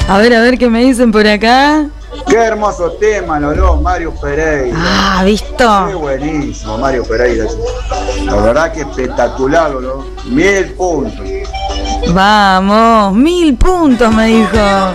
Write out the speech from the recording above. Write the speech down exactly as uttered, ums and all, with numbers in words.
A ver, a ver qué me dicen por acá. Qué hermoso tema, los dos, Mario Pereira. Ah, ¿visto? Qué buenísimo, Mario Pereira. La verdad que espectacular, los dos. Mil puntos. Vamos, mil puntos me dijo.